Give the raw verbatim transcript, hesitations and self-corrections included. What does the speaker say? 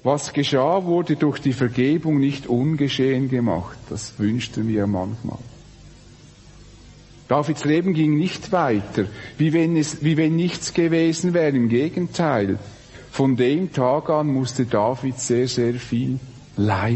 Was geschah, wurde durch die Vergebung nicht ungeschehen gemacht. Das wünschten wir manchmal. Davids Leben ging nicht weiter, wie wenn es, wie wenn nichts gewesen wäre. Im Gegenteil. Von dem Tag an musste David sehr, sehr viel leiden.